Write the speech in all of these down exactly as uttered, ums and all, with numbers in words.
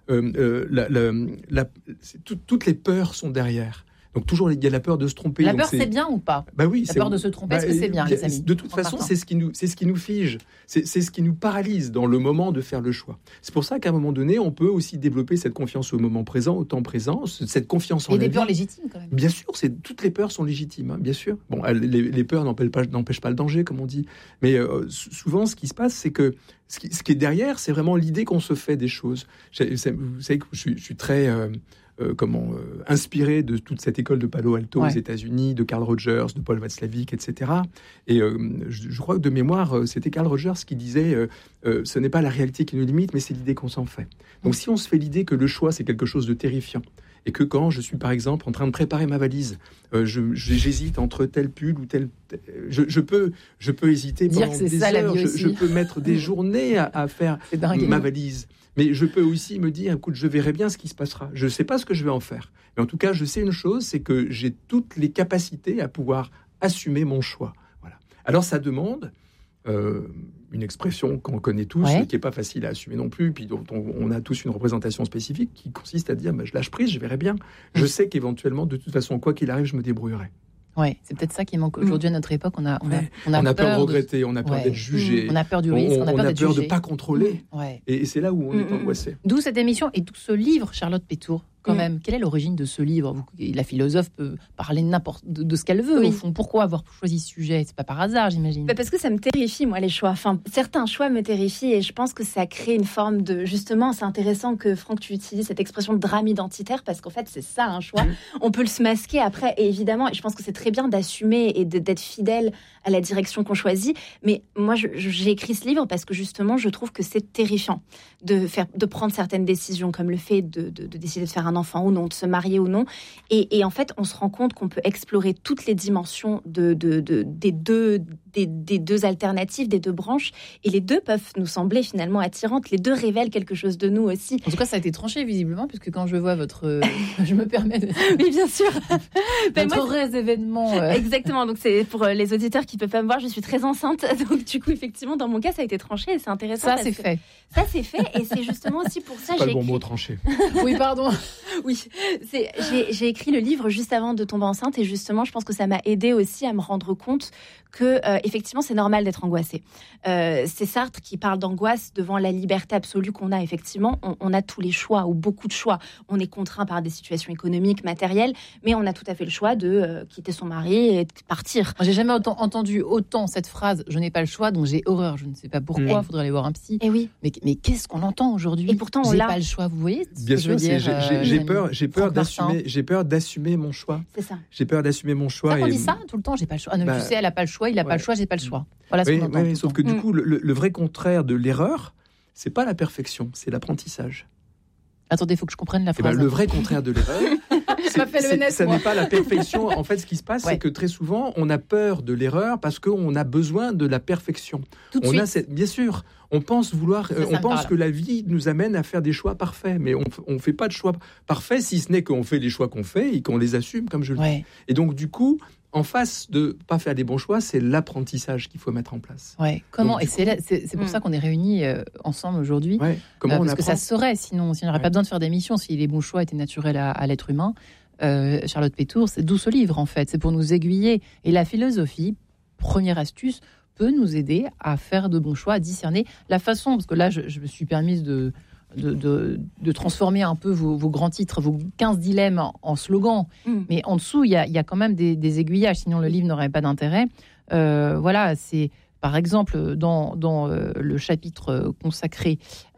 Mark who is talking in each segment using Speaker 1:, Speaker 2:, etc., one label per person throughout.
Speaker 1: euh, euh, la, la, la, c'est tout, toutes les peurs sont derrière. Donc toujours il y a la peur de se tromper.
Speaker 2: La
Speaker 1: donc
Speaker 2: peur
Speaker 1: c'est...
Speaker 2: c'est bien ou pas ?
Speaker 1: Bah oui,
Speaker 2: la
Speaker 1: c'est...
Speaker 2: peur de se tromper,
Speaker 1: bah,
Speaker 2: est-ce que c'est bien, les amis ?
Speaker 1: De toute façon, c'est ce qui nous, c'est ce qui nous fige, c'est, c'est ce qui nous paralyse dans le moment de faire le choix. C'est pour ça qu'à un moment donné, on peut aussi développer cette confiance au moment présent, au temps présent, cette confiance en
Speaker 2: la vie. Et
Speaker 1: des
Speaker 2: peurs légitimes quand même.
Speaker 1: Bien sûr, c'est, toutes les peurs sont légitimes, hein, bien sûr. Bon, les, les peurs n'empêchent pas, n'empêchent pas le danger, comme on dit. Mais euh, souvent, ce qui se passe, c'est que ce qui, ce qui est derrière, c'est vraiment l'idée qu'on se fait des choses. Vous savez que je suis, je suis très... Euh, Euh, comment euh, inspiré de toute cette école de Palo Alto ouais. aux États-Unis, de Carl Rogers, de Paul Watzlawick, et cetera. Et euh, je, je crois que de mémoire, euh, c'était Carl Rogers qui disait euh, euh, ce n'est pas la réalité qui nous limite, mais c'est l'idée qu'on s'en fait. Donc, si on se fait l'idée que le choix c'est quelque chose de terrifiant, et que quand je suis par exemple en train de préparer ma valise, euh, je, je, j'hésite entre tel pull ou tel, je, je peux, je peux hésiter
Speaker 2: Dire
Speaker 1: pendant
Speaker 2: que c'est
Speaker 1: des
Speaker 2: ça,
Speaker 1: heures.
Speaker 2: La vie
Speaker 1: je, je peux mettre des journées à, à faire ma valise. Mais je peux aussi me dire, écoute, je verrai bien ce qui se passera. Je ne sais pas ce que je vais en faire. Mais en tout cas, je sais une chose, c'est que j'ai toutes les capacités à pouvoir assumer mon choix. Voilà. Alors, ça demande euh, une expression qu'on connaît tous, ouais. qui n'est pas facile à assumer non plus, puis dont on, on a tous une représentation spécifique qui consiste à dire, bah, je lâche prise, je verrai bien. Je sais qu'éventuellement, de toute façon, quoi qu'il arrive, je me débrouillerai.
Speaker 2: Ouais, c'est peut-être ça qui manque aujourd'hui à notre époque. On a, on a,
Speaker 1: on a, on a peur, peur de regretter, on a peur ouais. d'être jugé,
Speaker 2: on a peur du risque, on, on a peur,
Speaker 1: on a peur
Speaker 2: de
Speaker 1: ne pas contrôler.
Speaker 2: Ouais.
Speaker 1: Et, et c'est là où on mmh. est angoissé.
Speaker 2: D'où cette émission et d'où ce livre, Charlotte Pétour. Quand mmh. même, quelle est l'origine de ce livre ? Vous, la philosophe peut parler n'importe de, de ce qu'elle veut. Oui. Au fond, pourquoi avoir choisi ce sujet ? C'est pas par hasard, j'imagine.
Speaker 3: Bah parce que ça me terrifie, moi, les choix. Enfin, certains choix me terrifient et je pense que ça crée une forme de. Justement, c'est intéressant que Franck, tu utilises cette expression de drame identitaire parce qu'en fait, c'est ça un choix. Mmh. On peut le se masquer après, et évidemment, et je pense que c'est très bien d'assumer et de, d'être fidèle à la direction qu'on choisit. Mais moi, je, je, j'ai écrit ce livre parce que justement, je trouve que c'est terrifiant de faire, de prendre certaines décisions, comme le fait de, de, de décider de faire un enfant ou non, de se marier ou non. Et, et en fait, on se rend compte qu'on peut explorer toutes les dimensions de, de, de, des, deux, des, des deux alternatives, des deux branches. Et les deux peuvent nous sembler finalement attirantes. Les deux révèlent quelque chose de nous aussi.
Speaker 2: En tout cas, ça a été tranché visiblement, puisque quand je vois votre... je me permets de...
Speaker 3: Oui, bien sûr.
Speaker 2: Ben votre vrai événement. Euh...
Speaker 3: Exactement. Donc, c'est pour les auditeurs qui ne peuvent pas me voir, je suis très enceinte. Donc, du coup, effectivement, dans mon cas, ça a été tranché et c'est intéressant.
Speaker 2: Ça, c'est fait.
Speaker 3: Ça, c'est fait. Et c'est justement aussi pour ça...
Speaker 1: C'est pas
Speaker 3: j'ai
Speaker 1: le bon
Speaker 3: écrit...
Speaker 1: mot, tranché.
Speaker 2: Oui, pardon.
Speaker 3: Oui. C'est, j'ai, j'ai écrit le livre juste avant de tomber enceinte et justement, je pense que ça m'a aidé aussi à me rendre compte que euh, effectivement, c'est normal d'être angoissé. Euh, c'est Sartre qui parle d'angoisse devant la liberté absolue qu'on a. Effectivement, on, on a tous les choix ou beaucoup de choix. On est contraint par des situations économiques, matérielles, mais on a tout à fait le choix de euh, quitter son mari et de partir.
Speaker 2: Moi, j'ai jamais autant, entendu autant cette phrase. Je n'ai pas le choix, donc j'ai horreur. Je ne sais pas pourquoi. Il mmh. faudrait aller voir un psy.
Speaker 3: Et oui.
Speaker 2: Mais, mais qu'est-ce qu'on entend aujourd'hui ?
Speaker 3: Et pourtant, on
Speaker 2: j'ai
Speaker 3: l'a.
Speaker 2: pas le choix. Vous voyez ce
Speaker 1: Bien
Speaker 2: que
Speaker 1: sûr,
Speaker 2: je veux dire,
Speaker 1: j'ai, j'ai, j'ai peur. J'ai peur d'assumer. J'ai peur d'assumer mon choix.
Speaker 3: C'est ça.
Speaker 1: J'ai peur d'assumer mon choix.
Speaker 2: Ça, on et... dit ça tout le temps. J'ai pas le choix. Ah non, bah, tu sais, elle a pas le choix. Il a ouais. pas le choix. J'ai pas le choix. Voilà ce
Speaker 1: oui,
Speaker 2: qu'on entend.
Speaker 1: Oui, sauf que du coup, le, le vrai contraire de l'erreur, c'est pas la perfection, c'est l'apprentissage.
Speaker 2: Attendez, il faut que je comprenne la phrase.
Speaker 1: Ben, le vrai contraire de l'erreur, c'est, c'est, ça n'est pas la perfection. En fait, ce qui se passe, ouais. c'est que très souvent, on a peur de l'erreur parce qu'on a besoin de la perfection.
Speaker 2: Tout de
Speaker 1: on
Speaker 2: suite.
Speaker 1: A cette, bien sûr, on pense vouloir, ça, on ça pense que la vie nous amène à faire des choix parfaits, mais on ne fait pas de choix parfaits, si ce n'est qu'on fait les choix qu'on fait et qu'on les assume, comme je le
Speaker 2: ouais.
Speaker 1: dis. Et donc, du coup, en face de pas faire des bons choix, c'est l'apprentissage qu'il faut mettre en place.
Speaker 2: Ouais. Comment Donc, Et c'est,
Speaker 1: coup,
Speaker 2: là, c'est, c'est pour mmh. ça qu'on est réunis euh, ensemble aujourd'hui.
Speaker 1: Ouais. Comment euh, on
Speaker 2: parce
Speaker 1: apprend
Speaker 2: que ça serait, sinon, si on n'aurait ouais. pas besoin de faire d'émissions, si les bons choix étaient naturels à, à l'être humain. Euh, Charlotte Pétour, c'est d'où ce livre en fait. C'est pour nous aiguiller. Et la philosophie, première astuce, peut nous aider à faire de bons choix, à discerner la façon. Parce que là, je, je me suis permise de. De, de, de transformer un peu vos, vos grands titres, vos quinze dilemmes en, en slogans. Mm. Mais en dessous, il y a, y a quand même des, des aiguillages, sinon le livre n'aurait pas d'intérêt. Euh, voilà, c'est par exemple dans, dans euh, le chapitre consacré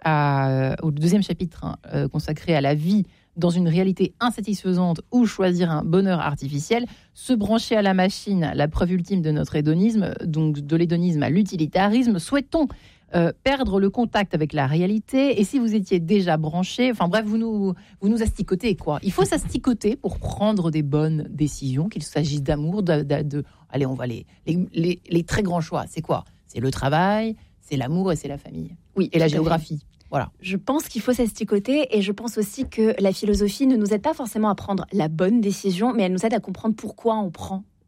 Speaker 2: à, au deuxième chapitre hein, euh, consacré à la vie dans une réalité insatisfaisante ou choisir un bonheur artificiel, se brancher à la machine, la preuve ultime de notre hédonisme, donc de l'hédonisme à l'utilitarisme, souhaitons Euh, perdre le contact avec la réalité. Et si vous étiez déjà branché, enfin bref, vous nous, vous nous asticotez, quoi. Il faut s'asticoter pour prendre des bonnes décisions, qu'il s'agisse d'amour, de, de, de allez, on va les, les, les, les très grands choix. C'est quoi ? C'est le travail, c'est l'amour et c'est la famille.
Speaker 3: Oui,
Speaker 2: et la géographie. Voilà.
Speaker 3: Je pense qu'il faut s'asticoter et je pense aussi que la philosophie ne nous aide pas forcément à prendre la bonne décision, mais elle nous aide à comprendre pourquoi on prend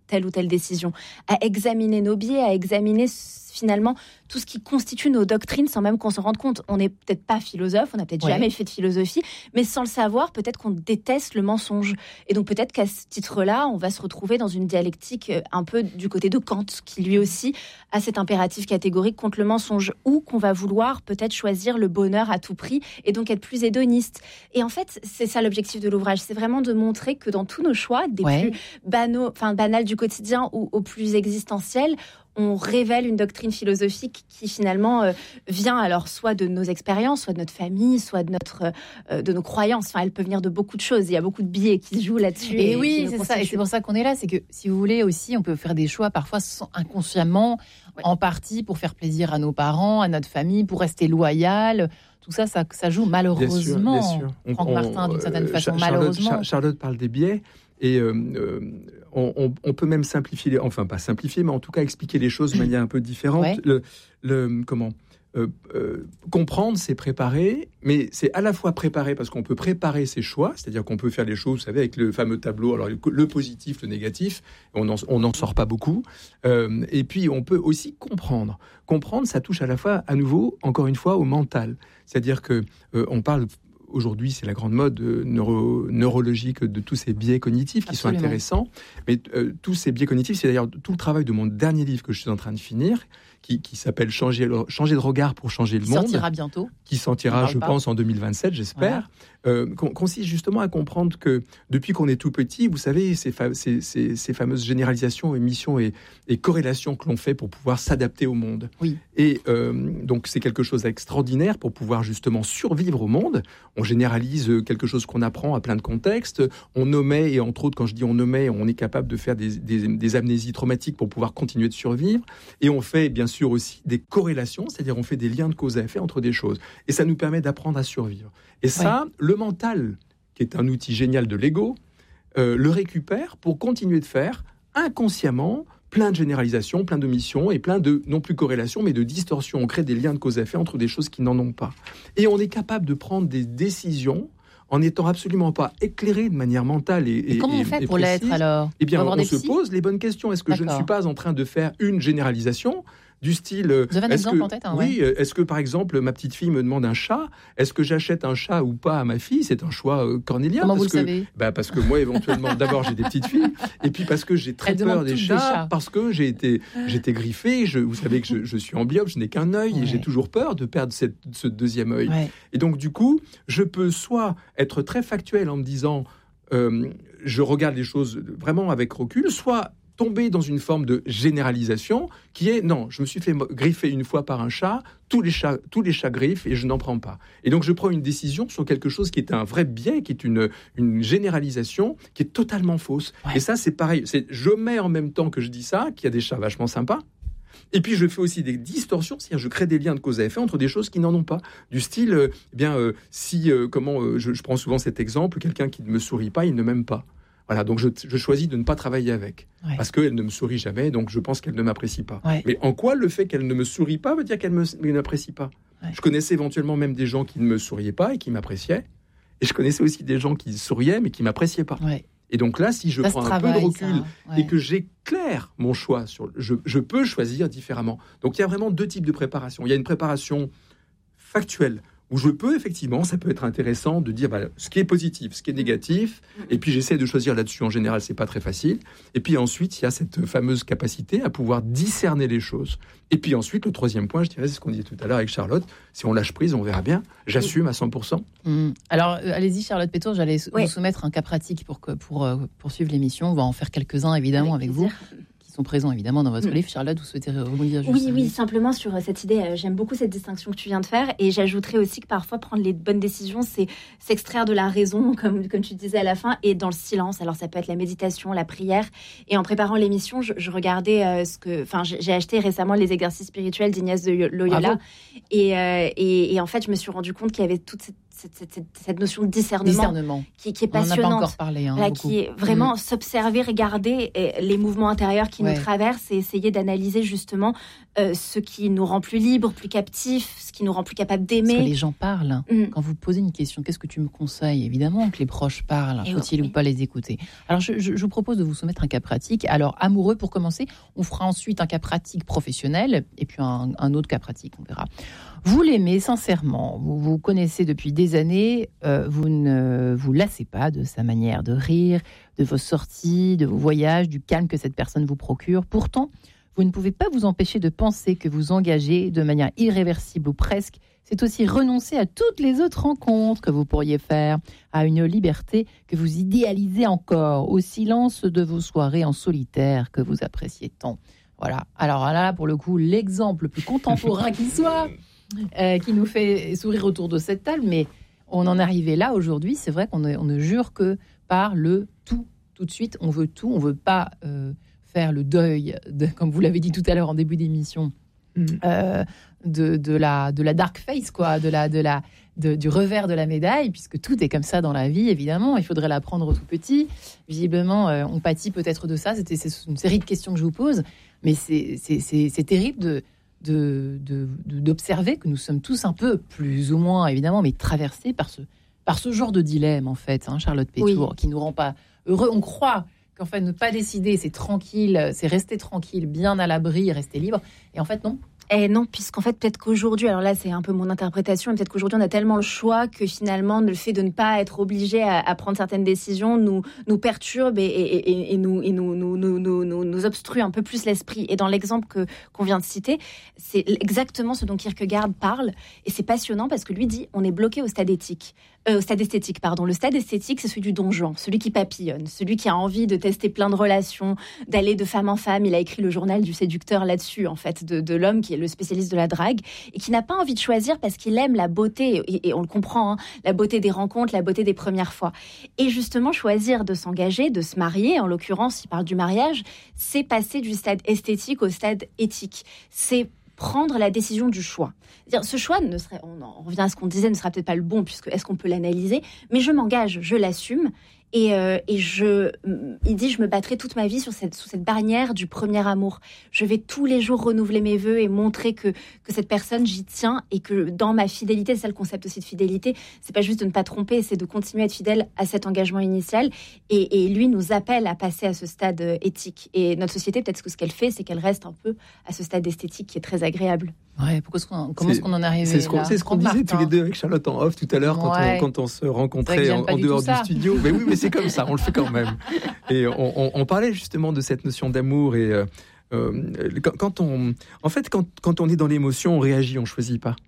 Speaker 3: telle ou telle décision, à examiner nos biais, à examiner finalement tout ce qui constitue nos doctrines sans même qu'on s'en rende compte. On n'est peut-être pas philosophe, on n'a peut-être ouais. jamais fait de philosophie, mais sans le savoir, peut-être qu'on déteste le mensonge. Et donc peut-être qu'à ce titre-là, on va se retrouver dans une dialectique un peu du côté de Kant, qui lui aussi a cet impératif catégorique contre le mensonge, ou qu'on va vouloir peut-être choisir le bonheur à tout prix et donc être plus hédoniste. Et en fait, c'est ça l'objectif de l'ouvrage, c'est vraiment de montrer que dans tous nos choix, des ouais. plus banaux, enfin banals du quotidien ou aux plus existentiels, on révèle une doctrine philosophique qui finalement euh, vient alors soit de nos expériences, soit de notre famille, soit de notre euh, de nos croyances. Enfin, elle peut venir de beaucoup de choses. Il y a beaucoup de biais qui se jouent là-dessus.
Speaker 2: Et, et oui, c'est ça. Et c'est pour ça qu'on est là. C'est que si vous voulez aussi, on peut faire des choix parfois inconsciemment, ouais. en partie pour faire plaisir à nos parents, à notre famille, pour rester loyal. Tout ça, ça, ça joue malheureusement.
Speaker 1: Bien sûr, bien sûr.
Speaker 2: Franck on, Martin, d'une certaine
Speaker 1: euh,
Speaker 2: façon,
Speaker 1: Charlotte,
Speaker 2: malheureusement.
Speaker 1: Char- Charlotte parle des biais. Et euh, euh, on, on, on peut même simplifier, les, enfin pas simplifier, mais en tout cas expliquer les choses de manière un peu différente. Ouais. Le, le, comment euh, euh, comprendre, c'est préparer, mais c'est à la fois préparer parce qu'on peut préparer ses choix, c'est-à-dire qu'on peut faire les choses, vous savez, avec le fameux tableau, alors le, le positif, le négatif, on n'en sort pas beaucoup. Euh, et puis on peut aussi comprendre. Comprendre, ça touche à la fois, à nouveau, encore une fois, au mental. C'est-à-dire que euh, on parle aujourd'hui, c'est la grande mode neuro, neurologique de tous ces biais cognitifs qui Absolument. Sont intéressants. Mais euh, tous ces biais cognitifs, c'est d'ailleurs tout le travail de mon dernier livre que je suis en train de finir, qui, qui s'appelle changer, changer de regard pour changer le
Speaker 2: qui
Speaker 1: monde.
Speaker 2: Qui sortira bientôt.
Speaker 1: Qui sortira, je pas. pense, en deux mille vingt-sept, j'espère. Voilà. Euh, consiste justement à comprendre que depuis qu'on est tout petit, vous savez, ces, fa- ces, ces, ces fameuses généralisations, émissions et, et corrélations que l'on fait pour pouvoir s'adapter au monde.
Speaker 2: Oui.
Speaker 1: Et euh, donc, c'est quelque chose d'extraordinaire pour pouvoir justement survivre au monde. On généralise quelque chose qu'on apprend à plein de contextes. On omet, et entre autres, quand je dis on omet, on est capable de faire des, des, des amnésies traumatiques pour pouvoir continuer de survivre. Et on fait, bien sûr, aussi des corrélations, c'est-à-dire on fait des liens de cause à effet entre des choses. Et ça nous permet d'apprendre à survivre. Et ça, ouais. le mental, qui est un outil génial de l'ego, euh, le récupère pour continuer de faire inconsciemment plein de généralisations, plein d'omissions et plein de, non plus corrélations, mais de distorsions. On crée des liens de cause à effet entre des choses qui n'en ont pas. Et on est capable de prendre des décisions en n'étant absolument pas éclairé de manière mentale et, et,
Speaker 2: et comment on fait
Speaker 1: et
Speaker 2: pour
Speaker 1: précise.
Speaker 2: L'être alors
Speaker 1: Eh bien, on, on se
Speaker 2: psy
Speaker 1: pose les bonnes questions. Est-ce que D'accord. je ne suis pas en train de faire une généralisation du style...
Speaker 2: Vous avez un exemple
Speaker 1: que,
Speaker 2: en tête hein,
Speaker 1: Oui,
Speaker 2: ouais.
Speaker 1: est-ce que par exemple, ma petite fille me demande un chat? Est-ce que j'achète un chat ou pas à ma fille? C'est un choix euh, cornélien.
Speaker 2: Comment
Speaker 1: parce
Speaker 2: vous
Speaker 1: que,
Speaker 2: le savez
Speaker 1: bah, Parce que moi, éventuellement, d'abord, j'ai des petites filles, et puis parce que j'ai très
Speaker 2: Elle
Speaker 1: peur des chats,
Speaker 2: des chats,
Speaker 1: parce que j'ai été, j'ai été griffé, je, vous savez que je, je suis amblyopes, je n'ai qu'un œil, ouais. et j'ai toujours peur de perdre cette, ce deuxième œil.
Speaker 2: Ouais.
Speaker 1: Et donc, du coup, je peux soit être très factuel en me disant, euh, je regarde les choses vraiment avec recul, soit tomber dans une forme de généralisation qui est non, je me suis fait griffer une fois par un chat, tous les chats, tous les chats griffent et je n'en prends pas. Et donc je prends une décision sur quelque chose qui est un vrai biais, qui est une, une généralisation qui est totalement fausse. Ouais. Et ça, c'est pareil. C'est, je mets en même temps que je dis ça qu'il y a des chats vachement sympas. Et puis je fais aussi des distorsions, c'est-à-dire je crée des liens de cause à effet entre des choses qui n'en ont pas. Du style, euh, eh bien, euh, si, euh, comment, euh, je, je prends souvent cet exemple, quelqu'un qui ne me sourit pas, il ne m'aime pas. Voilà, donc je, je choisis de ne pas travailler avec. Ouais. Parce qu'elle ne me sourit jamais, donc je pense qu'elle ne m'apprécie pas. Ouais. Mais en quoi le fait qu'elle ne me sourit pas veut dire qu'elle ne m'apprécie pas? Ouais. Je connaissais éventuellement même des gens qui ne me souriaient pas et qui m'appréciaient. Et je connaissais aussi des gens qui souriaient mais qui ne m'appréciaient pas. Ouais. Et donc là, si je ça prends un travaille, peu de recul ouais. et que j'éclaire mon choix, sur, je, je peux choisir différemment. Donc il y a vraiment deux types de préparation. Il y a une préparation factuelle, où je peux effectivement, ça peut être intéressant de dire bah, ce qui est positif, ce qui est négatif, et puis j'essaie de choisir là-dessus. En général, c'est pas très facile. Et puis ensuite, il y a cette fameuse capacité à pouvoir discerner les choses. Et puis ensuite, le troisième point, je dirais, c'est ce qu'on disait tout à l'heure avec Charlotte, si on lâche prise, on verra bien. J'assume à cent pour cent.
Speaker 2: Mmh. Alors, euh, allez-y, Charlotte Pétour, j'allais oui. vous soumettre un cas pratique pour, que, pour euh, poursuivre l'émission. On va en faire quelques-uns, évidemment, avec, avec vous. Sont présents évidemment dans votre mmh. livre. Charlotte, vous souhaitez rebondir juste
Speaker 3: Oui, oui, simplement sur cette idée, euh, j'aime beaucoup cette distinction que tu viens de faire, et j'ajouterais aussi que parfois prendre les bonnes décisions, c'est s'extraire de la raison, comme, comme tu disais à la fin, et dans le silence. Alors ça peut être la méditation, la prière, et en préparant l'émission, je, je regardais euh, ce que, enfin, j'ai acheté récemment les exercices spirituels d'Ignace de Loyola, et, euh, et, et en fait, je me suis rendu compte qu'il y avait toute cette cette, cette, cette notion de discernement,
Speaker 2: discernement.
Speaker 3: Qui, qui est
Speaker 2: passionnante. On
Speaker 3: passionnante.
Speaker 2: n'en a pas encore parlé. Hein,
Speaker 3: là, qui est vraiment mmh. s'observer, regarder les mouvements intérieurs qui ouais. nous traversent et essayer d'analyser justement euh, ce qui nous rend plus libres, plus captifs, ce qui nous rend plus capables d'aimer.
Speaker 2: Parce que les gens parlent. Mmh. Quand vous posez une question, qu'est-ce que tu me conseilles ? Évidemment que les proches parlent. Et faut-il oui. ou pas les écouter ? Alors, je, je, je vous propose de vous soumettre un cas pratique. Alors, amoureux pour commencer, on fera ensuite un cas pratique professionnel et puis un, un autre cas pratique, on verra. Vous l'aimez sincèrement, vous vous connaissez depuis des années, euh, vous ne vous lassez pas de sa manière de rire, de vos sorties, de vos voyages, du calme que cette personne vous procure. Pourtant, vous ne pouvez pas vous empêcher de penser que vous engagez de manière irréversible ou presque. C'est aussi renoncer à toutes les autres rencontres que vous pourriez faire, à une liberté que vous idéalisez encore, au silence de vos soirées en solitaire que vous appréciez tant. Voilà. Alors là, pour le coup, l'exemple le plus contemporain qui soit... Euh, qui nous fait sourire autour de cette table, mais on en est arrivé là aujourd'hui. C'est vrai qu'on ne, on ne jure que par le tout. Tout de suite, on veut tout. On ne veut pas euh, faire le deuil, de, comme vous l'avez dit tout à l'heure en début d'émission, mmh. euh, de, de, la, de la dark face, quoi, de la, de la, de, du revers de la médaille, puisque tout est comme ça dans la vie, évidemment. Il faudrait l'apprendre tout petit. Visiblement, euh, on pâtit peut-être de ça. C'était, c'est une série de questions que je vous pose, mais c'est, c'est, c'est, c'est terrible de... De, de, de, d'observer que nous sommes tous un peu, plus ou moins évidemment, mais traversés par ce, par ce genre de dilemme, en fait, hein, Charlotte Pétour, oui. qui ne nous rend pas heureux. On croit qu'en fait, ne pas décider, c'est tranquille, c'est rester tranquille, bien à l'abri, rester libre. Et en fait, non.
Speaker 3: Eh non, puisqu'en fait, peut-être qu'aujourd'hui, alors là, c'est un peu mon interprétation, mais peut-être qu'aujourd'hui, on a tellement le choix que finalement, le fait de ne pas être obligé à, à prendre certaines décisions nous, nous perturbe et, et, et, et, nous, et nous, nous, nous, nous, nous, nous obstrue un peu plus l'esprit. Et dans l'exemple que, qu'on vient de citer, c'est exactement ce dont Kierkegaard parle. Et c'est passionnant parce que lui dit, on est bloqué au stade éthique. Euh, au stade esthétique, pardon. Le stade esthétique, c'est celui du Don Juan, celui qui papillonne, celui qui a envie de tester plein de relations, d'aller de femme en femme. Il a écrit le journal du séducteur là-dessus, en fait, de, de l'homme qui est le spécialiste de la drague et qui n'a pas envie de choisir parce qu'il aime la beauté, et, et on le comprend, hein, la beauté des rencontres, la beauté des premières fois. Et justement, choisir de s'engager, de se marier, en l'occurrence, il parle du mariage, c'est passer du stade esthétique au stade éthique. C'est prendre la décision du choix. C'est-à-dire, ce choix ne serait, on, en, on revient à ce qu'on disait, ne sera peut-être pas le bon, puisque est-ce qu'on peut l'analyser ? Mais je m'engage, je l'assume. Et, euh, et je, il dit, je me battrai toute ma vie sur cette, sous cette bannière du premier amour. Je vais tous les jours renouveler mes vœux et montrer que, que cette personne, j'y tiens et que dans ma fidélité, c'est ça le concept aussi de fidélité, c'est pas juste de ne pas tromper, c'est de continuer à être fidèle à cet engagement initial. Et, et lui nous appelle à passer à ce stade éthique. Et notre société, peut-être que ce qu'elle fait, c'est qu'elle reste un peu à ce stade esthétique qui est très agréable.
Speaker 2: Ouais, pourquoi est-ce qu'on, comment c'est, est-ce qu'on en est arrivé
Speaker 1: c'est ce qu'on,
Speaker 2: là
Speaker 1: c'est ce qu'on disait tous les deux avec Charlotte en off tout à l'heure,
Speaker 2: ouais.
Speaker 1: quand, on, quand on se rencontrait en, en dehors du studio. Mais oui, mais c'est comme ça, on le fait quand même. Et on, on, on parlait justement de cette notion d'amour et euh, euh, quand, quand on, en fait, quand, quand on est dans l'émotion, on réagit, on choisit pas.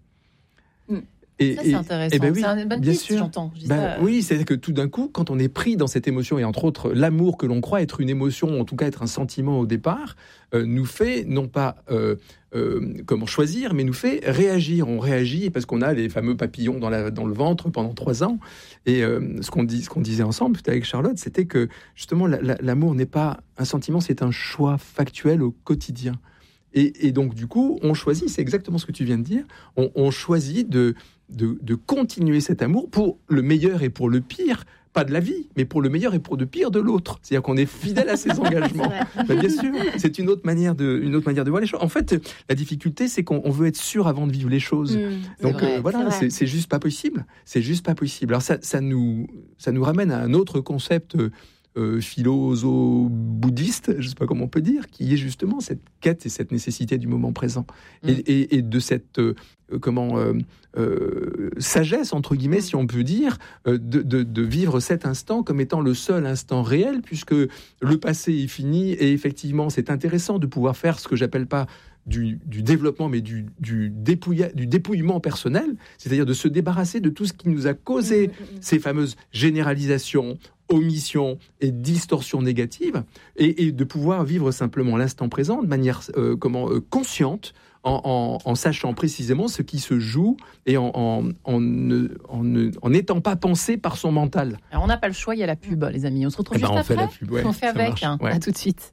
Speaker 2: Mm. Et, ça, c'est et, intéressant. Et ben oui, c'est une bonne piste, sûr. J'entends. Je
Speaker 1: ben,
Speaker 2: ça...
Speaker 1: Oui, c'est que tout d'un coup, quand on est pris dans cette émotion, et entre autres, l'amour que l'on croit être une émotion, en tout cas être un sentiment au départ, euh, nous fait, non pas euh, euh, comment choisir, mais nous fait réagir. On réagit parce qu'on a les fameux papillons dans, la, dans le ventre pendant trois ans. Et euh, ce, qu'on dit, ce qu'on disait ensemble, avec Charlotte, c'était que justement, la, la, l'amour n'est pas un sentiment, c'est un choix factuel au quotidien. Et, et donc, du coup, on choisit, c'est exactement ce que tu viens de dire, on, on choisit de... De, de continuer cet amour pour le meilleur et pour le pire, pas de la vie, mais pour le meilleur et pour le pire de l'autre. C'est-à-dire qu'on est fidèle à ses engagements. Ben bien sûr, c'est une autre manière de, une autre manière de voir les choses. En fait, la difficulté, c'est qu'on on veut être sûr avant de vivre les choses. Mmh, Donc vrai, euh, voilà, c'est, c'est juste pas possible. C'est juste pas possible. Alors ça, ça nous, ça nous ramène à un autre concept. Euh, philosophe-bouddhiste, je ne sais pas comment on peut dire, qui est justement cette quête et cette nécessité du moment présent. Mmh. Et, et, et de cette euh, comment, euh, euh, sagesse, entre guillemets, mmh. si on peut dire, euh, de, de, de vivre cet instant comme étant le seul instant réel, puisque le passé est fini, et effectivement, c'est intéressant de pouvoir faire ce que j'appelle pas Du, du développement, mais du, du, dépouilla, du dépouillement personnel, c'est-à-dire de se débarrasser de tout ce qui nous a causé mmh, mmh. ces fameuses généralisations, omissions et distorsions négatives, et, et de pouvoir vivre simplement l'instant présent de manière euh, comment, euh, consciente, en, en, en sachant précisément ce qui se joue et en, en, en, ne, en, ne, en n'étant pas pensé par son mental.
Speaker 2: Alors on n'a pas le choix, il y a la pub, les amis. On se retrouve
Speaker 1: eh
Speaker 2: juste
Speaker 1: ben on
Speaker 2: après.
Speaker 1: Fait la pub, ouais,
Speaker 2: on fait avec. Hein. Ouais. À tout de suite.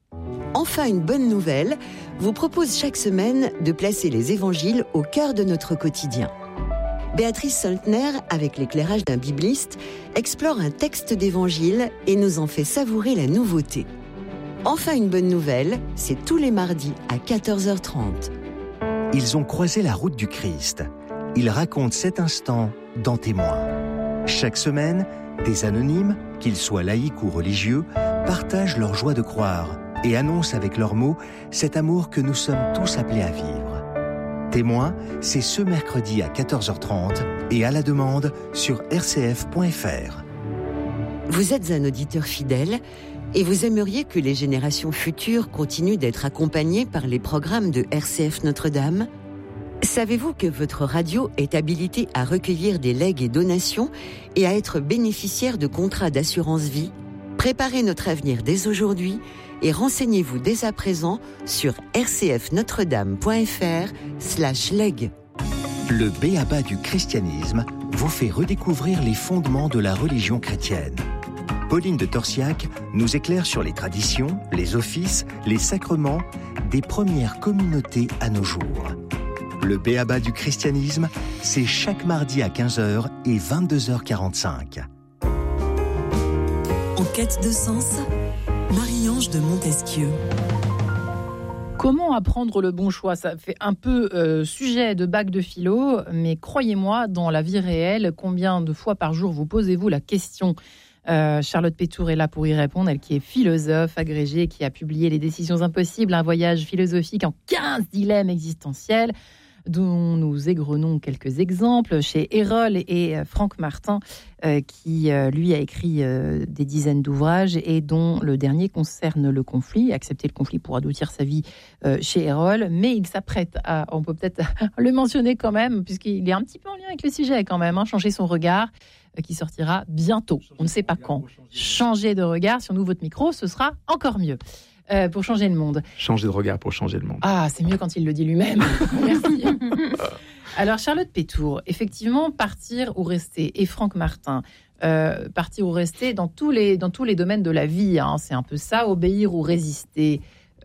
Speaker 4: Enfin, une bonne nouvelle vous propose chaque semaine de placer les évangiles au cœur de notre quotidien. Béatrice Soltner, avec l'éclairage d'un bibliste, explore un texte d'évangile et nous en fait savourer la nouveauté. Enfin une bonne nouvelle, c'est tous les mardis à quatorze heures trente.
Speaker 5: Ils ont croisé la route du Christ. Ils racontent cet instant dans Témoins. Chaque semaine, des anonymes, qu'ils soient laïcs ou religieux, partagent leur joie de croire et annoncent avec leurs mots cet amour que nous sommes tous appelés à vivre. Témoins, c'est ce mercredi à quatorze heures trente et à la demande sur r c f point f r.
Speaker 4: Vous êtes un auditeur fidèle et vous aimeriez que les générations futures continuent d'être accompagnées par les programmes de R C F Notre-Dame ? Savez-vous que votre radio est habilitée à recueillir des legs et donations et à être bénéficiaire de contrats d'assurance vie ? Préparez notre avenir dès aujourd'hui et renseignez-vous dès à présent sur r c f notre dame point f r slash leg.
Speaker 5: Le b.a.-ba du christianisme vous fait redécouvrir les fondements de la religion chrétienne. Pauline de Torsiac nous éclaire sur les traditions, les offices, les sacrements des premières communautés à nos jours. Le b.a.-ba du christianisme, c'est chaque mardi à quinze heures et vingt-deux heures quarante-cinq.
Speaker 6: En quête de sens, Marie-Ange de Montesquieu.
Speaker 2: Comment apprendre le bon choix ? Ça fait un peu euh, sujet de bac de philo, mais croyez-moi, dans la vie réelle, combien de fois par jour vous posez-vous la question ? Euh, Charlotte Pétour est là pour y répondre, elle qui est philosophe agrégée, qui a publié Les décisions impossibles, un voyage philosophique en quinze dilemmes existentiels, dont nous égrenons quelques exemples chez Erol et Franck Martin, euh, qui euh, lui a écrit euh, des dizaines d'ouvrages et dont le dernier concerne le conflit, accepter le conflit pour adoucir sa vie euh, chez Erol, mais il s'apprête à, on peut peut-être le mentionner quand même, puisqu'il est un petit peu en lien avec le sujet quand même, hein, changer son regard, qui sortira bientôt. On ne sait pas quand. Changer de regard sur nous, votre micro, ce sera encore mieux euh, pour changer le monde.
Speaker 1: Changer de regard pour changer le monde.
Speaker 2: Ah, c'est mieux quand il le dit lui-même. Merci. Alors, Charlotte Pétour, effectivement, partir ou rester. Et Franck Martin, euh, partir ou rester dans tous les, dans tous les domaines de la vie. Hein, c'est un peu ça, obéir ou résister.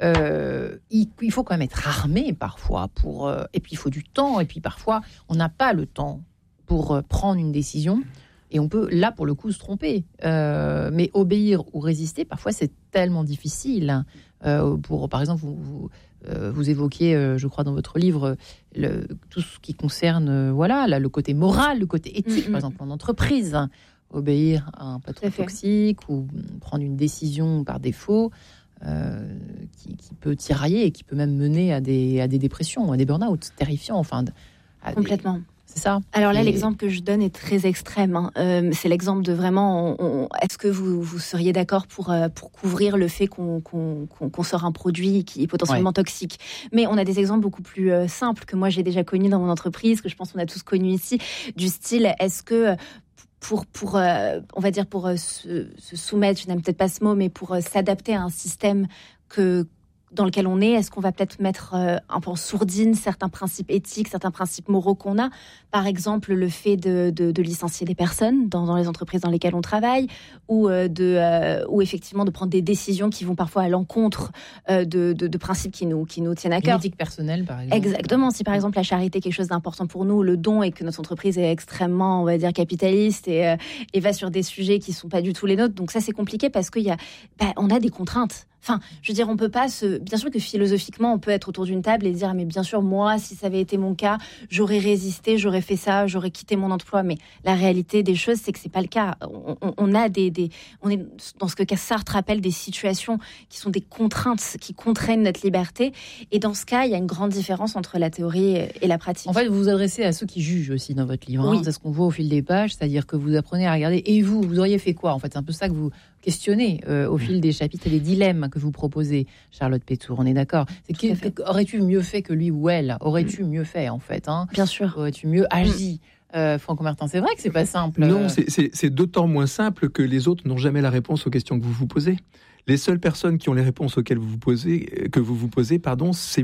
Speaker 2: Euh, il, il faut quand même être armé parfois. Pour, euh, et puis, il faut du temps. Et puis, parfois, on n'a pas le temps pour euh, prendre une décision. Et on peut, là, pour le coup, se tromper. Euh, mais obéir ou résister, parfois, c'est tellement difficile. Euh, pour, par exemple, vous, vous, euh, vous évoquez, euh, je crois, dans votre livre, le, tout ce qui concerne euh, voilà, là, le côté moral, le côté éthique, mm-hmm. par exemple, en entreprise. Hein, obéir à un patron toxique ou prendre une décision par défaut euh, qui, qui peut tirailler et qui peut même mener à des, à des dépressions, à des burn-out terrifiants. Enfin, à
Speaker 3: Complètement.
Speaker 2: Des, C'est ça.
Speaker 3: Alors là,
Speaker 2: et...
Speaker 3: l'exemple que je donne est très extrême. Hein. Euh, c'est l'exemple de vraiment. On, on, est-ce que vous, vous seriez d'accord pour euh, pour couvrir le fait qu'on, qu'on, qu'on, qu'on sort un produit qui est potentiellement ouais. toxique ? Mais on a des exemples beaucoup plus euh, simples que moi j'ai déjà connus dans mon entreprise, que je pense qu'on a tous connus ici, du style est-ce que pour pour euh, on va dire pour euh, se, se soumettre, je n'aime peut-être pas ce mot, mais pour euh, s'adapter à un système que dans lequel on est, est-ce qu'on va peut-être mettre euh, un peu en sourdine certains principes éthiques, certains principes moraux qu'on a ? Par exemple, le fait de, de, de licencier des personnes dans, dans les entreprises dans lesquelles on travaille, ou, euh, de, euh, ou effectivement de prendre des décisions qui vont parfois à l'encontre euh, de, de, de principes qui nous, qui nous tiennent à cœur.
Speaker 2: L'éthique personnelle, par exemple.
Speaker 3: Exactement. Si par exemple la charité est quelque chose d'important pour nous, le don, et que notre entreprise est extrêmement, on va dire, capitaliste et, euh, et va sur des sujets qui ne sont pas du tout les nôtres, donc ça c'est compliqué parce qu'il y a, bah, on a des contraintes. Enfin, je veux dire, on peut pas se... Bien sûr que philosophiquement, on peut être autour d'une table et dire, mais bien sûr, moi, si ça avait été mon cas, j'aurais résisté, j'aurais fait ça, j'aurais quitté mon emploi. Mais la réalité des choses, c'est que c'est pas le cas. On, on, on a des, des... On est dans ce que Sartre appelle des situations qui sont des contraintes, qui contraignent notre liberté. Et dans ce cas, il y a une grande différence entre la théorie et la pratique.
Speaker 2: En fait, vous vous adressez à ceux qui jugent aussi dans votre livre. Hein.
Speaker 3: Oui.
Speaker 2: C'est ce qu'on voit au fil des pages, c'est-à-dire que vous apprenez à regarder. Et vous, vous auriez fait quoi ? En fait, c'est un peu ça que vous questionnez euh, au fil des chapitres et des dilemmes que vous proposez, Charlotte Pétour. On est d'accord. C'est que, que, aurais-tu mieux fait que lui ou elle ? Aurais-tu mieux fait, en fait, hein ?
Speaker 3: Bien sûr.
Speaker 2: Aurais-tu mieux agi ? Euh, Franck Martin, c'est vrai que c'est pas simple.
Speaker 1: Non, c'est, c'est, c'est d'autant moins simple que les autres n'ont jamais la réponse aux questions que vous vous posez. Les seules personnes qui ont les réponses auxquelles vous vous posez, que vous vous posez, pardon, c'est vous.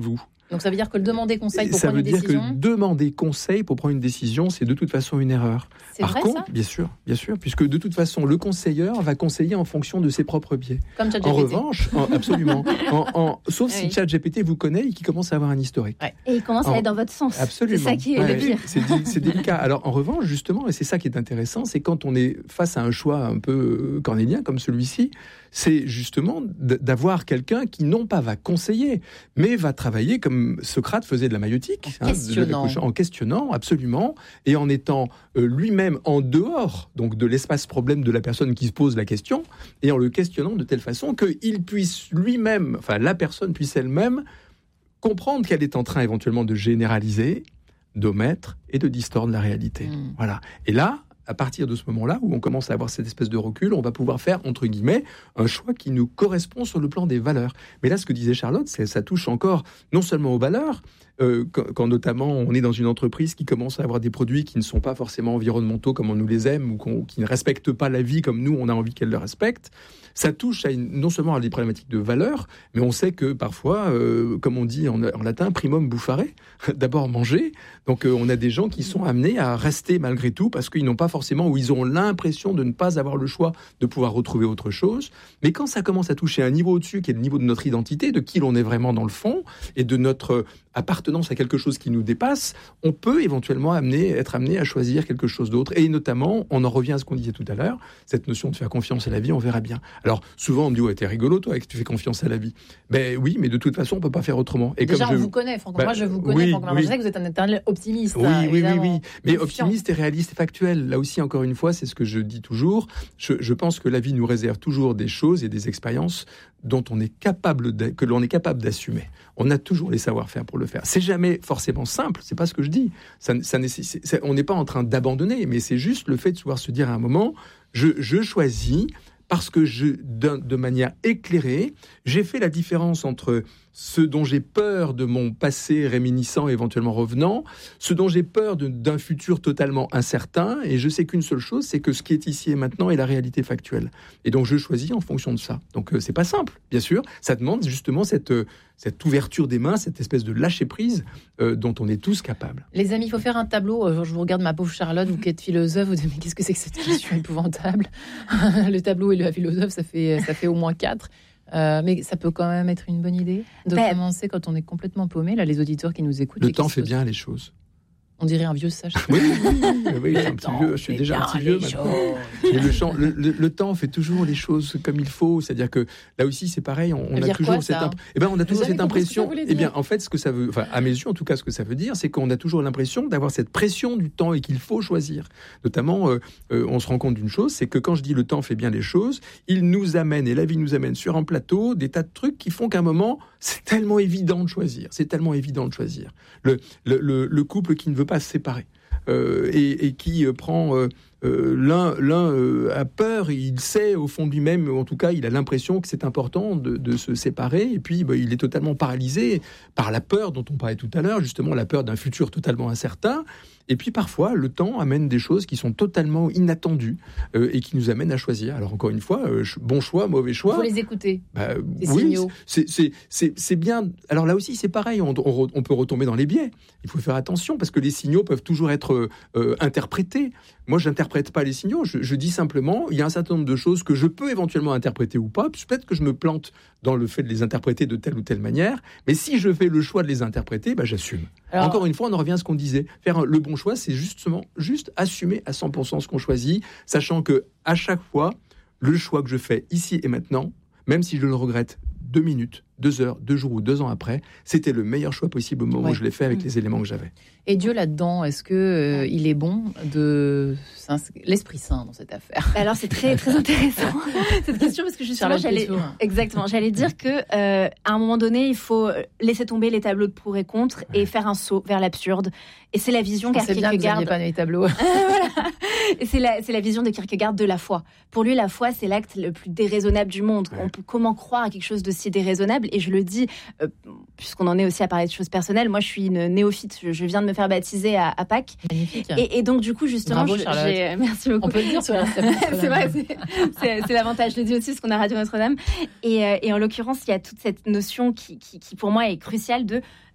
Speaker 2: Donc ça veut dire que le demander conseil pour
Speaker 1: ça
Speaker 2: prendre
Speaker 1: veut
Speaker 2: une
Speaker 1: dire
Speaker 2: décision...
Speaker 1: que demander conseil pour prendre une décision, c'est de toute façon une erreur.
Speaker 2: C'est
Speaker 1: Par
Speaker 2: vrai,
Speaker 1: contre,
Speaker 2: ça
Speaker 1: bien sûr, bien sûr, puisque de toute façon, le conseilleur va conseiller en fonction de ses propres biais.
Speaker 2: Comme ChatGPT.
Speaker 1: En revanche, en, absolument, en, en, sauf
Speaker 2: Oui.
Speaker 1: si ChatGPT vous connaît et qu'il commence à avoir un historique.
Speaker 2: Ouais.
Speaker 3: Et il commence
Speaker 1: En-
Speaker 3: à aller dans votre sens.
Speaker 1: Absolument.
Speaker 3: C'est ça qui est
Speaker 1: Ouais,
Speaker 3: le pire.
Speaker 1: C'est, c'est délicat. Alors, en revanche, justement, et c'est ça qui est intéressant, c'est quand on est face à un choix un peu cornélien comme celui-ci, c'est justement d'avoir quelqu'un qui non pas va conseiller, mais va travailler comme Socrate faisait de la maïeutique,
Speaker 2: En questionnant.
Speaker 1: de, en questionnant absolument, et en étant euh, lui-même en dehors donc de l'espace problème de la personne qui se pose la question, et en le questionnant de telle façon qu'il puisse lui-même, enfin la personne puisse elle-même comprendre qu'elle est en train éventuellement de généraliser, d'omettre et de distordre la réalité.
Speaker 2: Mmh.
Speaker 1: Voilà. Et là, à partir de ce moment-là, où on commence à avoir cette espèce de recul, on va pouvoir faire, entre guillemets, un choix qui nous correspond sur le plan des valeurs. Mais là, ce que disait Charlotte, c'est, ça touche encore non seulement aux valeurs, euh, quand, quand notamment on est dans une entreprise qui commence à avoir des produits qui ne sont pas forcément environnementaux comme on nous les aime, ou qu'on, qui ne respectent pas la vie comme nous, on a envie qu'elle le respecte. Ça touche à une, non seulement à des problématiques de valeurs, mais on sait que parfois, euh, comme on dit en, en latin, primum bufare, d'abord manger. Donc euh, on a des gens qui sont amenés à rester malgré tout parce qu'ils n'ont pas forcément, ou ils ont l'impression de ne pas avoir le choix de pouvoir retrouver autre chose. Mais quand ça commence à toucher un niveau au-dessus, qui est le niveau de notre identité, de qui l'on est vraiment dans le fond, et de notre appartenance à quelque chose qui nous dépasse, on peut éventuellement amener, être amené à choisir quelque chose d'autre. Et notamment, on en revient à ce qu'on disait tout à l'heure, cette notion de faire confiance à la vie, on verra bien. Alors, souvent, on me dit, ouais, t'es rigolo, toi, que tu fais confiance à la vie. Ben oui, mais de toute façon, on peut pas faire autrement. Et
Speaker 2: Déjà,
Speaker 1: comme
Speaker 2: on
Speaker 1: je...
Speaker 2: vous connaît, Franck.
Speaker 1: Ben,
Speaker 2: Moi, je vous connais,
Speaker 1: oui,
Speaker 2: Franck.
Speaker 1: oui.
Speaker 2: Je sais que vous êtes un éternel optimiste.
Speaker 1: Oui,
Speaker 2: hein,
Speaker 1: oui, oui,
Speaker 2: évidemment.
Speaker 1: oui. Mais
Speaker 2: Confiant.
Speaker 1: optimiste et réaliste et factuel. Là aussi, encore une fois, c'est ce que je dis toujours. Je, je pense que la vie nous réserve toujours des choses et des expériences dont on est capable de, que l'on est capable d'assumer. On a toujours les savoir-faire pour le faire. C'est jamais forcément simple, c'est pas ce que je dis. Ça, ça nécessite, ça, on n'est pas en train d'abandonner, mais c'est juste le fait de pouvoir se dire à un moment, je, je choisis parce que je, de, de manière éclairée, j'ai fait la différence entre ce dont j'ai peur de mon passé réminiscent, éventuellement revenant, ce dont j'ai peur de, d'un futur totalement incertain, et je sais qu'une seule chose, c'est que ce qui est ici et maintenant est la réalité factuelle. Et donc je choisis en fonction de ça. Donc euh, c'est pas simple, bien sûr. Ça demande justement cette, euh, cette ouverture des mains, cette espèce de lâcher-prise euh, dont on est tous capables.
Speaker 2: Les amis, il faut faire un tableau. Euh, Je vous regarde ma pauvre Charlotte, vous qui êtes philosophe, vous dites mais qu'est-ce que c'est que cette question épouvantable? Le tableau et la philosophe, ça fait, ça fait au moins quatre. Euh, mais ça peut quand même être une bonne idée de
Speaker 3: Ben,
Speaker 2: commencer quand on est complètement paumé. Là, les auditeurs qui nous écoutent.
Speaker 1: Le
Speaker 2: et qui
Speaker 1: temps
Speaker 2: se
Speaker 1: fait
Speaker 2: posent-
Speaker 1: bien les choses.
Speaker 2: On dirait un vieux sage.
Speaker 1: Oui, oui, oui, oui, je suis un petit
Speaker 2: temps
Speaker 1: vieux, je suis
Speaker 2: fait
Speaker 1: déjà un
Speaker 2: bien
Speaker 1: petit vieux
Speaker 2: les
Speaker 1: maintenant.
Speaker 2: choses.
Speaker 1: Et le, champ- le, le- le temps fait toujours les choses comme il faut. C'est-à-dire que là aussi, c'est pareil. On, on
Speaker 2: veut
Speaker 1: a
Speaker 2: dire
Speaker 1: toujours
Speaker 2: quoi,
Speaker 1: cette,
Speaker 2: ça
Speaker 1: imp- eh ben, on a toujours
Speaker 2: avez
Speaker 1: cette
Speaker 2: compris ce que ça
Speaker 1: impression.
Speaker 2: voulait
Speaker 1: Eh bien,
Speaker 2: dire.
Speaker 1: en fait, ce que ça veut, enfin, à mes yeux, en tout cas, ce que ça veut dire, c'est qu'on a toujours l'impression d'avoir cette pression du temps et qu'il faut choisir. Notamment, euh, euh, on se rend compte d'une chose, c'est que quand je dis le temps fait bien les choses, il nous amène et la vie nous amène sur un plateau des tas de trucs qui font qu'à un moment, c'est tellement évident de choisir. C'est tellement évident de choisir. Le, le, le, le couple qui ne veut pas se séparer. Euh, et, et qui euh, prend euh, euh, l'un, l'un euh, a peur, il sait au fond de lui-même, ou en tout cas il a l'impression que c'est important de, de se séparer, et puis bah, il est totalement paralysé par la peur dont on parlait tout à l'heure, justement la peur d'un futur totalement incertain. Et puis parfois, le temps amène des choses qui sont totalement inattendues euh, et qui nous amènent à choisir. Alors encore une fois, euh, bon choix, mauvais
Speaker 2: Il
Speaker 1: choix.
Speaker 2: faut les écouter.
Speaker 1: Bah,
Speaker 2: Les
Speaker 1: oui,
Speaker 2: signaux.
Speaker 1: c'est, c'est, c'est, c'est bien. Alors là aussi, c'est pareil. On, on, on peut retomber dans les biais. Il faut faire attention parce que les signaux peuvent toujours être euh, interprétés. Moi, je n'interprète pas les signaux. Je, je dis simplement, il y a un certain nombre de choses que je peux éventuellement interpréter ou pas. Peut-être que je me plante dans le fait de les interpréter de telle ou telle manière. Mais si je fais le choix de les interpréter, bah, j'assume.
Speaker 2: Alors-
Speaker 1: Encore une fois, on en revient à ce qu'on disait. Faire le bon choix, c'est justement juste assumer à cent pour cent ce qu'on choisit, sachant que à chaque fois, le choix que je fais ici et maintenant, même si je le regrette deux minutes, deux heures, deux jours ou deux ans après, c'était le meilleur choix possible au moment
Speaker 2: Ouais.
Speaker 1: où je l'ai fait avec
Speaker 3: Mmh.
Speaker 1: les éléments que j'avais.
Speaker 2: Et Dieu là-dedans, est-ce que euh, il est bon de s'ins- l'Esprit Saint dans cette affaire?
Speaker 3: Alors c'est très très intéressant cette question parce que justement
Speaker 2: Charlotte
Speaker 3: j'allais
Speaker 2: Pétour.
Speaker 3: exactement j'allais dire que euh, à un moment donné il faut laisser tomber les tableaux de pour et contre et faire un saut vers l'absurde et c'est la vision
Speaker 2: C'est bien que vous
Speaker 3: Kierkegaard
Speaker 2: n'aviez pas les tableaux.
Speaker 3: voilà. Et c'est la, c'est la vision de Kierkegaard de la foi. Pour lui, la foi, c'est l'acte le plus déraisonnable du monde.
Speaker 1: Ouais.
Speaker 3: On peut comment croire à quelque chose de si déraisonnable? Et je le dis, euh, puisqu'on en est aussi à parler de choses personnelles, moi, je suis une néophyte. Je, je viens de me faire baptiser à, à Pâques.
Speaker 2: Magnifique.
Speaker 3: Et, et donc, du coup, justement,
Speaker 2: Bravo,
Speaker 3: je-
Speaker 2: Charlotte.
Speaker 3: j'ai... Merci beaucoup.
Speaker 2: On peut le dire sur la
Speaker 3: C'est vrai, c'est, c'est, c'est l'avantage. Je le dis aussi parce qu'on a Radio Notre-Dame. Et, euh, et en l'occurrence, il y a toute cette notion qui, qui, qui, pour moi, est cruciale de...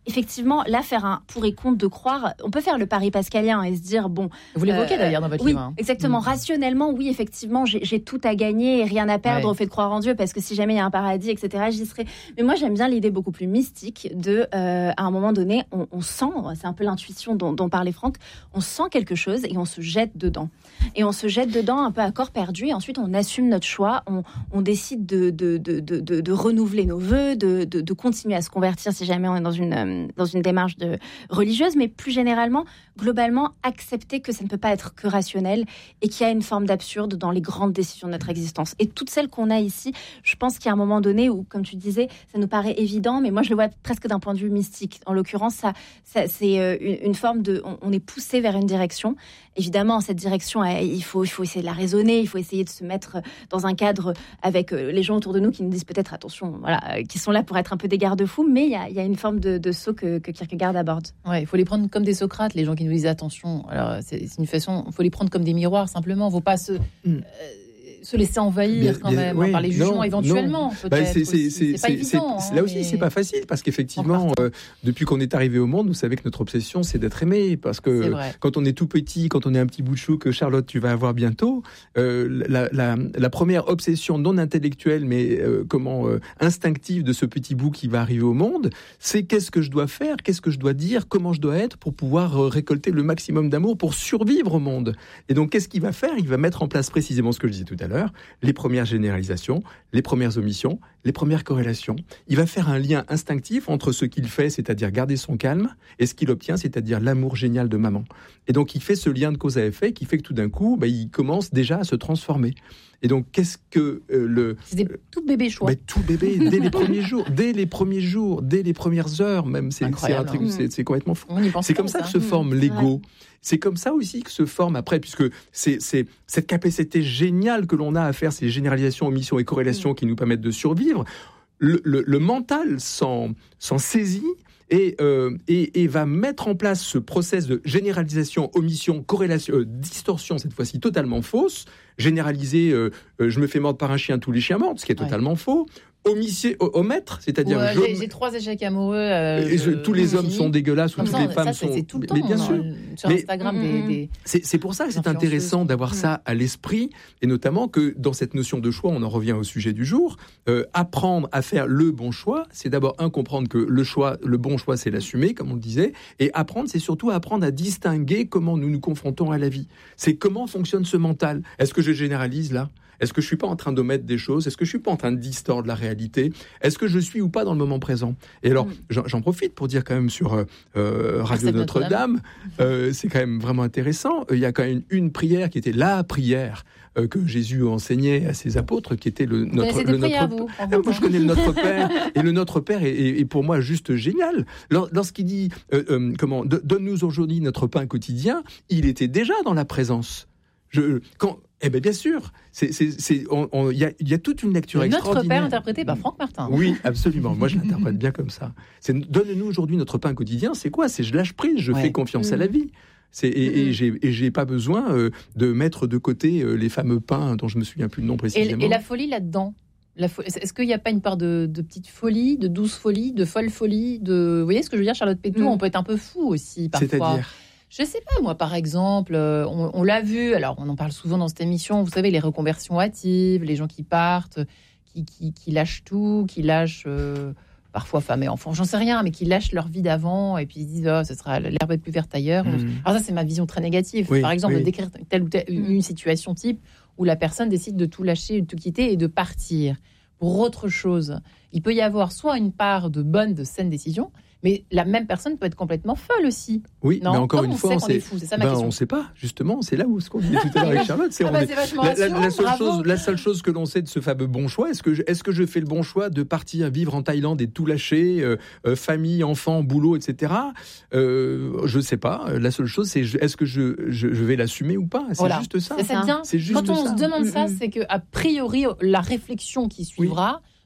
Speaker 3: effectivement, là, faire un pour et contre de croire, on peut faire le pari pascalien et se dire, bon...
Speaker 2: Vous l'évoquez
Speaker 3: euh,
Speaker 2: d'ailleurs dans votre
Speaker 3: oui,
Speaker 2: livre. Hein.
Speaker 3: Exactement. Mmh. Rationnellement, oui, effectivement, j'ai, j'ai tout à gagner et rien à perdre ouais. au fait de croire en Dieu, parce que si jamais il y a un paradis, et cetera, j'y serai. Mais moi, j'aime bien l'idée beaucoup plus mystique de, euh, à un moment donné, on, on sent, c'est un peu l'intuition dont, dont parlait Franck, on sent quelque chose et on se jette dedans. Et on se jette dedans un peu à corps perdu et ensuite on assume notre choix, on, on décide de, de, de, de, de, de renouveler nos vœux, de, de, de continuer à se convertir si jamais on est dans une, dans une démarche de religieuse, mais plus généralement, globalement, accepter que ça ne peut pas être que rationnel et qu'il y a une forme d'absurde dans les grandes décisions de notre existence. Et toutes celles qu'on a ici, je pense qu'il y a un moment donné où, comme tu disais, ça nous paraît évident, mais moi je le vois presque d'un point de vue mystique. En l'occurrence, ça, ça, c'est une, une forme de... On, on est poussé vers une direction. Évidemment, cette direction, il faut, il faut essayer de la raisonner, il faut essayer de se mettre dans un cadre avec les gens autour de nous qui nous disent peut-être, attention, voilà, qui sont là pour être un peu des garde-fous, mais il y a, il y a une forme de, de saut que, que Kierkegaard aborde.
Speaker 2: Ouais, il faut les prendre comme des Socrates, les gens qui nous disent attention. Alors, c'est, c'est une façon, il faut les prendre comme des miroirs, simplement. Il ne faut pas se... Mm. Euh, se laisser envahir bien, quand même bien, oui, par les jugements non, éventuellement. Non.
Speaker 1: Bah, c'est, c'est, c'est, c'est pas évident. C'est, hein, là aussi, mais... c'est pas facile parce qu'effectivement, euh, depuis qu'on est arrivé au monde, vous savez que notre obsession, c'est d'être aimé. Parce que quand on est tout petit, quand on est un petit bout de chou que Charlotte, tu vas avoir bientôt, euh, la, la, la première obsession non intellectuelle, mais euh, comment euh, instinctive de ce petit bout qui va arriver au monde, c'est qu'est-ce que je dois faire, qu'est-ce que je dois dire, comment je dois être pour pouvoir euh, récolter le maximum d'amour pour survivre au monde. Et donc, qu'est-ce qu'il va faire ? Il va mettre en place précisément ce que je disais tout à l'heure. Les premières généralisations, les premières omissions, les premières corrélations. Il va faire un lien instinctif entre ce qu'il fait, c'est-à-dire garder son calme, et ce qu'il obtient, c'est-à-dire l'amour génial de maman. Et donc, il fait ce lien de cause à effet qui fait que tout d'un coup, bah, il commence déjà à se transformer. Et donc, qu'est-ce que euh, le...
Speaker 2: C'est des tout bébés choix.
Speaker 1: Bah, tout bébé, dès les premiers jours, dès les premiers jours, dès les premières heures, même, c'est, c'est, un truc, c'est, c'est complètement fou. C'est comme ça, ça que se mmh. forme l'ego. Ouais. C'est comme ça aussi que se forme après, puisque c'est, c'est cette capacité géniale que l'on a à faire ces généralisations, omissions et corrélations mmh. qui nous permettent de survivre. Le, le, le mental s'en, s'en saisit et, euh, et, et va mettre en place ce process de généralisation, omission, corrélation, euh, distorsion, cette fois-ci totalement fausse. Généraliser, euh, euh, je me fais mordre par un chien, tous les chiens mordent, ce qui est ouais. totalement faux. Omisser, omettre, c'est-à-dire...
Speaker 2: Ouais, j'ai, j'ai trois échecs amoureux. Euh,
Speaker 1: et je, tous les hommes fini. sont dégueulasses, ou toutes les femmes
Speaker 2: ça,
Speaker 1: sont...
Speaker 2: C'est tout le temps,
Speaker 1: mais bien sûr.
Speaker 2: Non, sur Instagram, mais, des, des...
Speaker 1: C'est, c'est pour ça que c'est intéressant d'avoir mmh. ça à l'esprit, et notamment que dans cette notion de choix, on en revient au sujet du jour, euh, apprendre à faire le bon choix, c'est d'abord, un, comprendre que le choix, le bon choix, c'est l'assumer, comme on le disait, et apprendre, c'est surtout apprendre à distinguer comment nous nous confrontons à la vie. C'est comment fonctionne ce mental. Est-ce que je généralise, là ? Est-ce que je ne suis pas en train d'omettre des choses ? Est-ce que je ne suis pas en train de distordre la réalité ? Est-ce que je suis ou pas dans le moment présent ? Et alors, mmh. j'en, j'en profite pour dire quand même sur euh, Radio ah, Notre-Dame, Notre-Dame euh, c'est quand même vraiment intéressant. Il y a quand même une, une prière qui était la prière euh, que Jésus enseignait à ses apôtres, qui était le notre... Le notre
Speaker 2: vous,
Speaker 1: ah, moi, je connais le Notre Père, et le Notre Père est, est, est pour moi juste génial. Lorsqu'il dit, euh, euh, comment, donne-nous aujourd'hui notre pain quotidien, il était déjà dans la présence. Je, quand... Eh bien, bien sûr, c'est, c'est, c'est, on, on, y a, y a toute une lecture
Speaker 2: notre
Speaker 1: extraordinaire.
Speaker 2: Notre Père interprété par Franck Martin.
Speaker 1: Oui, absolument. Moi, je l'interprète bien comme ça. C'est donne-nous aujourd'hui notre pain quotidien. C'est quoi ? C'est je lâche prise, je ouais. fais confiance mmh. à la vie. C'est, et, mmh. et, j'ai, et j'ai pas besoin euh, de mettre de côté euh, les fameux pains dont je me souviens plus le nom précisément.
Speaker 2: Et, et la folie là-dedans. La fo- Est-ce qu'il n'y a pas une part de, de petite folie, de douce folie, de folle folie de... Vous voyez ce que je veux dire, Charlotte Pétoux ? mmh. On peut être un peu fou aussi parfois.
Speaker 1: C'est-à-dire ?
Speaker 2: Je sais pas, moi, par exemple, on, on l'a vu, alors on en parle souvent dans cette émission, vous savez, les reconversions hâtives, les gens qui partent, qui, qui, qui lâchent tout, qui lâchent euh, parfois femmes et enfants, j'en sais rien, mais qui lâchent leur vie d'avant et puis ils disent oh, ce sera l'herbe est plus verte ailleurs. Mmh. Alors ça, c'est ma vision très négative. Oui, par exemple, oui. de décrire telle ou telle mmh. une situation type où la personne décide de tout lâcher, de tout quitter et de partir pour autre chose. Il peut y avoir soit une part de bonne, de saine décision, mais la même personne peut être complètement folle aussi.
Speaker 1: Oui,
Speaker 2: non,
Speaker 1: mais encore
Speaker 2: Comment
Speaker 1: une fois,
Speaker 2: on sait, est fou, c'est ça ma
Speaker 1: ben,
Speaker 2: question.
Speaker 1: on ne sait pas, justement. C'est là où ce qu'on disait tout à l'heure avec Charlotte. C'est,
Speaker 2: ah
Speaker 1: on
Speaker 2: bah,
Speaker 1: est,
Speaker 2: c'est vachement
Speaker 1: la, la, la, seule
Speaker 2: bravo.
Speaker 1: chose, la seule chose que l'on sait de ce fameux bon choix, est-ce que je, est-ce que je fais le bon choix de partir vivre en Thaïlande et tout lâcher, euh, euh, famille, enfants, boulot, et cetera. Euh, je ne sais pas. La seule chose, c'est est-ce que je, je, je vais l'assumer ou pas ? C'est
Speaker 2: voilà.
Speaker 1: juste ça.
Speaker 2: C'est, c'est bien.
Speaker 1: C'est juste
Speaker 2: Quand on
Speaker 1: ça.
Speaker 2: se demande
Speaker 1: mmh,
Speaker 2: ça,
Speaker 1: mmh.
Speaker 2: c'est que a priori, la réflexion qui suivra... Oui.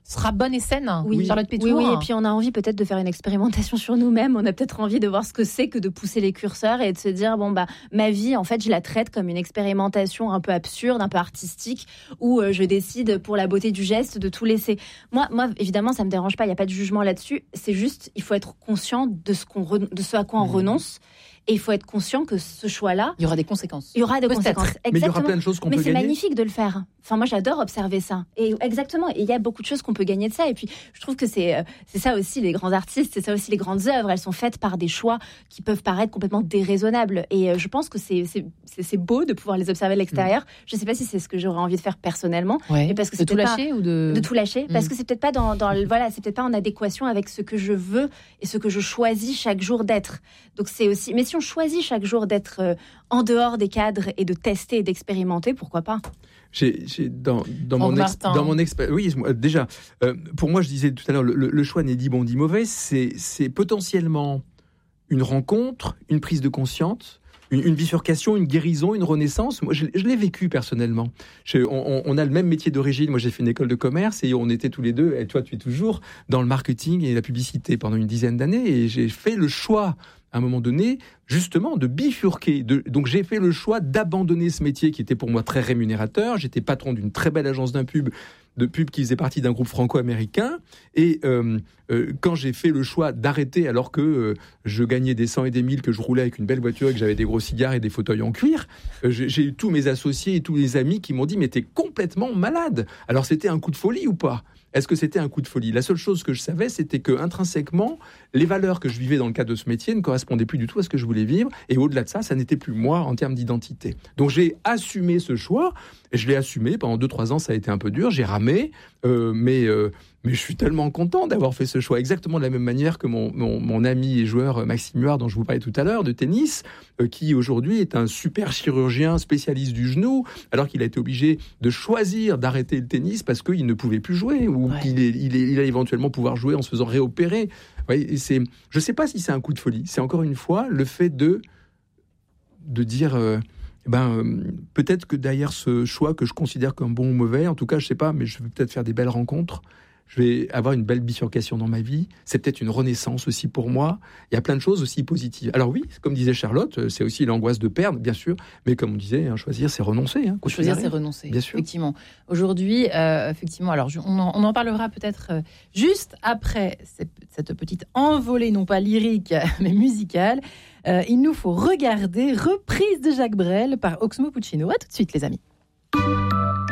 Speaker 2: sera bonne et saine.
Speaker 3: Oui,
Speaker 2: Charlotte Pétour.
Speaker 3: Oui, oui, et puis on a envie peut-être de faire une expérimentation sur nous-mêmes. On a peut-être envie de voir ce que c'est que de pousser les curseurs et de se dire bon bah ma vie, en fait, je la traite comme une expérimentation un peu absurde, un peu artistique, où euh, je décide pour la beauté du geste de tout laisser. Moi, moi, évidemment, ça me dérange pas. Il y a pas de jugement là-dessus. C'est juste, il faut être conscient de ce qu'on, re... de ce à quoi on mmh. renonce. Et il faut être conscient que ce choix-là...
Speaker 2: Il y aura des conséquences.
Speaker 3: Il y aura des
Speaker 2: Peut-être.
Speaker 3: conséquences, exactement.
Speaker 1: Mais il y aura plein de choses qu'on
Speaker 3: Mais
Speaker 1: peut
Speaker 3: c'est
Speaker 1: gagner.
Speaker 3: magnifique de le faire. Enfin, moi, j'adore observer ça. Et exactement, et il y a beaucoup de choses qu'on peut gagner de ça. Et puis, je trouve que c'est, c'est ça aussi, les grands artistes, c'est ça aussi, les grandes œuvres. Elles sont faites par des choix qui peuvent paraître complètement déraisonnables. Et je pense que c'est, c'est, c'est, c'est beau de pouvoir les observer de l'extérieur. Mmh. Je ne sais pas si c'est ce que j'aurais envie de faire personnellement.
Speaker 2: Ouais.
Speaker 3: Mais parce que
Speaker 2: de
Speaker 3: c'est
Speaker 2: tout lâcher
Speaker 3: pas,
Speaker 2: ou de...
Speaker 3: de tout lâcher.
Speaker 2: Mmh.
Speaker 3: Parce que c'est peut-être pas dans, dans le, voilà, c'est peut-être pas en adéquation avec ce que je veux et ce que je choisis chaque jour d'être. Donc, c'est aussi, mais si on choisit chaque jour d'être euh, en dehors des cadres et de tester et d'expérimenter, pourquoi pas?
Speaker 1: J'ai, j'ai dans, dans, mon ex, dans mon expérience, oui, déjà, euh, pour moi, je disais tout à l'heure, le, le choix n'est dit bon, dit mauvais, c'est, c'est potentiellement une rencontre, une prise de conscience, une, une bifurcation, une guérison, une renaissance. Moi, je, je l'ai vécu personnellement. Je, on, on a le même métier d'origine. Moi, j'ai fait une école de commerce et on était tous les deux, et toi, tu es toujours dans le marketing et la publicité pendant une dizaine d'années, et j'ai fait le choix à un moment donné, justement, de bifurquer. De, donc, j'ai fait le choix d'abandonner ce métier qui était pour moi très rémunérateur. J'étais patron d'une très belle agence d'un pub, de pub qui faisait partie d'un groupe franco-américain. Et euh, euh, quand j'ai fait le choix d'arrêter, alors que euh, je gagnais des cent et des mille, que je roulais avec une belle voiture et que j'avais des gros cigares et des fauteuils en cuir, euh, j'ai, j'ai eu tous mes associés et tous les amis qui m'ont dit « Mais t'es complètement malade !» Alors, c'était un coup de folie ou pas ? Est-ce que c'était un coup de folie ? La seule chose que je savais, c'était que intrinsèquement, les valeurs que je vivais dans le cadre de ce métier ne correspondaient plus du tout à ce que je voulais vivre. Et au-delà de ça, ça n'était plus moi en termes d'identité. Donc j'ai assumé ce choix. Et je l'ai assumé pendant deux trois ans. Ça a été un peu dur. J'ai ramé, euh, mais euh, mais je suis tellement content d'avoir fait ce choix. Exactement de la même manière que mon mon, mon ami et joueur Maxime Huard, dont je vous parlais tout à l'heure, de tennis, euh, qui aujourd'hui est un super chirurgien spécialiste du genou, alors qu'il a été obligé de choisir d'arrêter le tennis parce qu'il ne pouvait plus jouer ou ouais. qu'il est, il, est, il a éventuellement pouvoir jouer en se faisant réopérer. Ouais, et c'est, je ne sais pas si c'est un coup de folie. C'est encore une fois le fait de de dire. Euh, Ben, euh, peut-être que derrière ce choix que je considère comme bon ou mauvais, en tout cas, je sais pas, mais je vais peut-être faire des belles rencontres. Je vais avoir une belle bifurcation dans ma vie. C'est peut-être une renaissance aussi pour moi. Il y a plein de choses aussi positives. Alors oui, comme disait Charlotte, c'est aussi l'angoisse de perdre, bien sûr. Mais comme on disait, hein, choisir, c'est renoncer. Hein,
Speaker 2: choisir, c'est renoncer.
Speaker 1: Bien sûr.
Speaker 2: Effectivement. Aujourd'hui, euh, effectivement, alors je, on, en, on en parlera peut-être euh, juste après cette, cette petite envolée, non pas lyrique, mais musicale. Euh, il nous faut regarder Reprise de Jacques Brel par Oxmo Puccino. À tout de suite, les amis.